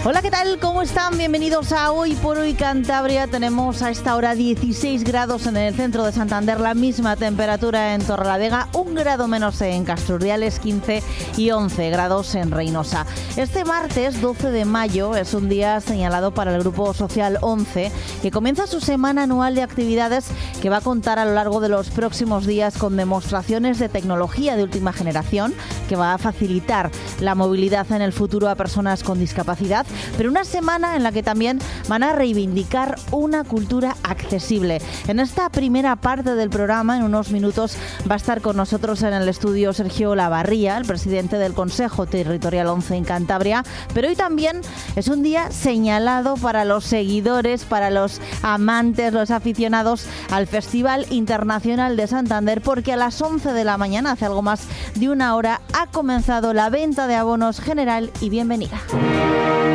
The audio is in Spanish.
Hola, ¿qué tal? ¿Cómo están? Bienvenidos a Hoy por Hoy Cantabria. Tenemos a esta hora 16 grados en el centro de Santander, la misma temperatura en Torrelavega, 1 grado menos en Castrurdiales, 15 y 11 grados en Reynosa. Este martes 12 de mayo es un día señalado para el Grupo Social 11, que comienza su semana anual de actividades que va a contar a lo largo de los próximos días con demostraciones de tecnología de última generación que va a facilitar la movilidad en el futuro a personas con discapacidad, pero una semana en la que también van a reivindicar una cultura accesible. En esta primera parte del programa, en unos minutos, va a estar con nosotros en el estudio Sergio Lavarría, el presidente del Consejo Territorial 11 en Cantabria, pero hoy también es un día señalado para los seguidores, para los amantes, los aficionados al Festival Internacional de Santander, porque a las 11 de la mañana, hace algo más de una hora, ha comenzado la venta de abonos general y bienvenida.